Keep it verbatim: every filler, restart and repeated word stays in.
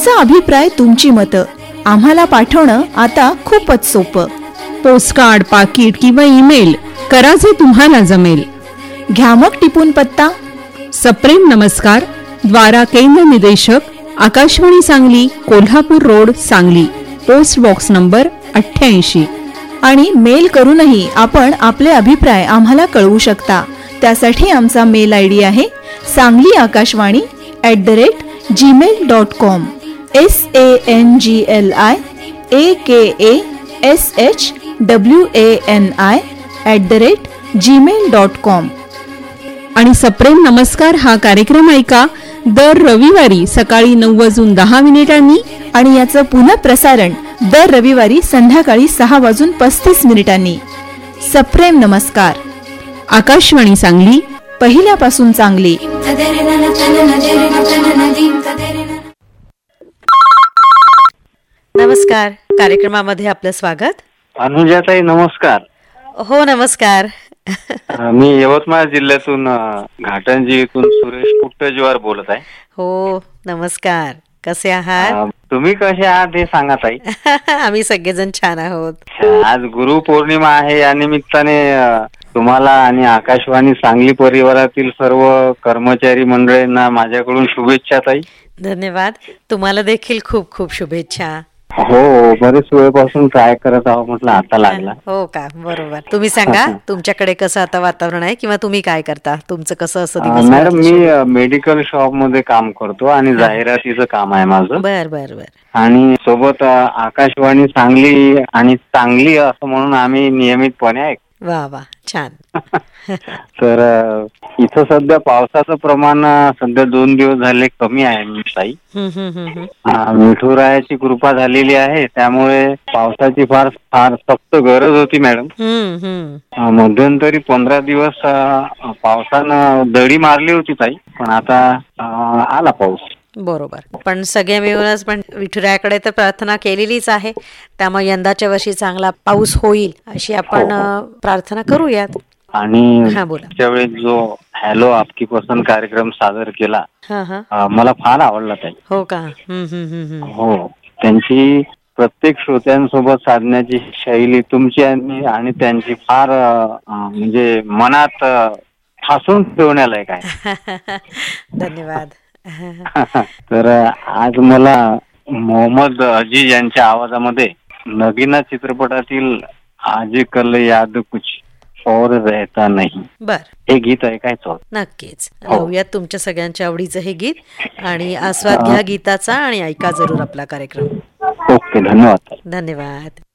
तुमचा अभिप्राय, तुमची मतं आम्हाला पाठवणं आता खूपच सोपं. पोस्टकार्ड, पाकिट किंवा ईमेल करा जे तुम्हाला जमेल. घ्या मग टिपून पत्ता. सप्रेम नमस्कार, द्वारा केंद्र निदेशक, Akashvani Sangli, Kolhapur road, Sangli. Post box number अठ्ठ्याऐंशी. आणि मेल करूनही आपण आपले अभिप्राय आम्हाला कळवू शकता. त्यासाठी आमचा मेल आय डी आहे Sangli Akashvani at the rate Gmail dot com. S A N G L I A K A S H W A N I at the rate Gmail dot com. आणि सप्रेम नमस्कार हा कार्यक्रम ऐका दर रविवारी सकाळी नऊ वाजून दहा मिनिटांनी आणि याचं पुन्हा प्रसारण दर रविवारी संध्याकाळी सहा वाजून पस्तीस मिनिटांनी. सप्रेम नमस्कार. आकाशवाणी सांगली, पहिल्यापासून चांगली. नमस्कार, कार्यक्रमामध्ये आपलं स्वागत. अनुजाताई नमस्कार. हो नमस्कार. मी यवतमाळ जिल्ह्यातून घाटंजी इथून सुरेश पुट्टजवार बोलत आहे. हो नमस्कार, कसे आहात? तुम्ही कसे आहात हे सांगा ताई. आम्ही सगळेजण छान आहोत. आज गुरुपौर्णिमा आहे, या निमित्ताने तुम्हाला आणि आकाशवाणी सांगली परिवारातील सर्व कर्मचारी मंडळींना माझ्याकडून शुभेच्छा ताई. धन्यवाद. तुम्हाला देखील खूप खूप शुभेच्छा. हो, बरेच वेळपासून ट्राय करत आहोत, म्हटलं आता लागला. हो का, बरोबर. तुम्ही सांगा तुमच्याकडे कसं आता वातावरण आहे, किंवा तुम्ही काय करता, तुमचं कसं असं दिवस? मॅडम, मी मेडिकल शॉप मध्ये काम करतो आणि जाहिरातीचं काम आहे माझं. बर बर बर. आणि सोबत आकाशवाणी सांगली आणि चांगली असं म्हणून आम्ही नियमितपणे ऐकतो. वा वा, छान. तर इथं सध्या पावसाचं प्रमाण सध्या दोन दिवस झाले कमी आहे ताई. विठुरायाची कृपा झालेली आहे, त्यामुळे पावसाची फार फार सक्त गरज होती मॅडम. मध्यंतरी पंधरा दिवस पावसानं दडी मारली होती ताई, पण आता आला पाऊस. बरोबर. पण सगळे मिळूनच पण विठुरायाकडे तर प्रार्थना केलेलीच आहे, त्यामुळे यंदाच्या वर्षी चांगला पाऊस होईल अशी आपण प्रार्थना करूयात. आणि त्यावेळी जो हॅलो आपकी पसंद कार्यक्रम सादर केला, मला फार आवडला ताई. हो का? हो, त्यांची प्रत्येक श्रोत्यांसोबत साधण्याची शैली तुमची आणि त्यांची फार म्हणजे मनात ठासून ठेवण्यालायक आहे. धन्यवाद. तर आज मला मोहम्मद अजीज यांच्या आवाजामध्ये नगीना चित्रपटातील आजी कल याद कुछ और रहता नहीं, बर, हे गीत ऐकायचं. नक्कीच लावूयात तुमच्या सगळ्यांच्या आवडीचं हे गीत, आणि आस्वाद घ्या गीताचा आणि ऐका जरूर आपला कार्यक्रम. ओके, धन्यवाद. धन्यवाद.